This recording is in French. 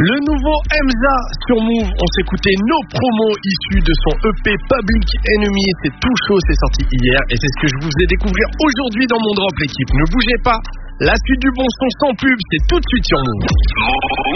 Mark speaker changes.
Speaker 1: Le nouveau Emza sur Move, on s'écoutait nos promos issus de son EP Public Enemy, c'est tout chaud, c'est sorti hier et c'est ce que je vous ai découvert aujourd'hui dans mon drop l'équipe. Ne bougez pas, la suite du bon son sans pub, c'est tout de suite sur Move.